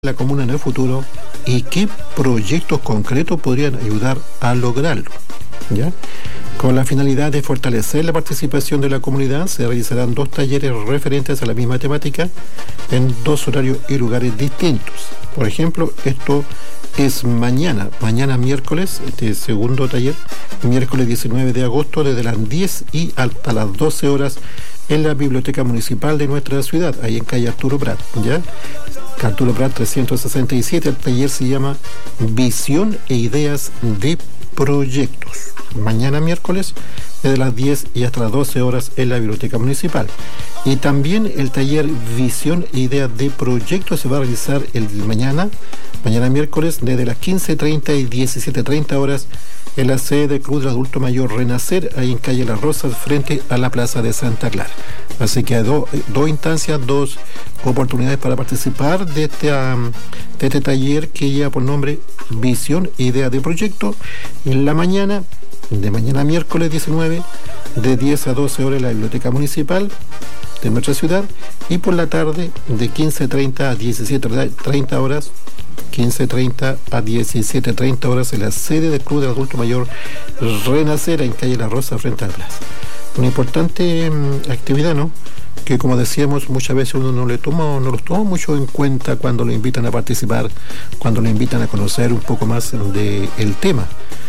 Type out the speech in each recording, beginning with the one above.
la comuna en el futuro y qué proyectos concretos podrían ayudar a lograrlo, ¿ya? Con la finalidad de fortalecer la participación de la comunidad, se realizarán 2 talleres referentes a la misma temática en 2 horarios y lugares distintos. Por ejemplo, esto es mañana miércoles, este segundo taller, miércoles 19 de agosto, desde las 10 y hasta las 12 horas en la Biblioteca Municipal de nuestra ciudad, ahí en calle Arturo Prat, ¿ya? Arturo Prat 367, el taller se llama Visión e Ideas de Proyectos. Mañana miércoles, desde las 10 y hasta las 12 horas en la Biblioteca Municipal. Y también el taller Visión e Ideas de Proyectos se va a realizar el mañana miércoles, desde las 15:30 y 17:30 horas en la sede del Club del Adulto Mayor Renacer, ahí en calle Las Rosas, frente a la Plaza de Santa Clara. Así que hay dos instancias, 2 oportunidades para participar de este taller que lleva por nombre Visión e Ideas de Proyecto. En la mañana, de mañana miércoles 19, de 10 a 12 horas en la Biblioteca Municipal de nuestra ciudad, y por la tarde de 15:30 a 17:30 horas, 15:30 a 17:30 horas en la sede del Club de Adulto Mayor Renacer, en calle La Rosa, frente a la plaza. Una importante actividad, ¿no? Que, como decíamos, muchas veces uno no los toma mucho en cuenta cuando lo invitan a participar, cuando lo invitan a conocer un poco más del tema.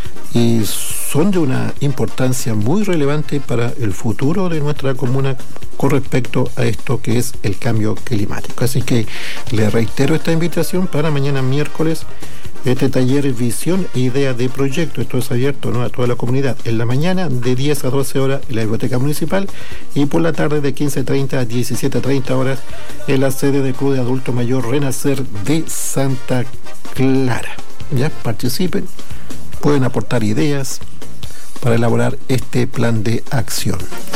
Y son de una importancia muy relevante para el futuro de nuestra comuna con respecto a esto que es el cambio climático. Así que le reitero esta invitación para mañana miércoles, este taller Visión e Ideas de Proyecto. Esto es abierto, ¿no?, a toda la comunidad. En la mañana de 10 a 12 horas en la Biblioteca Municipal, y por la tarde de 15:30 a 17:30 horas en la sede del Club de Adulto Mayor Renacer de Santa Clara. Ya participen, pueden aportar ideas para elaborar este plan de acción.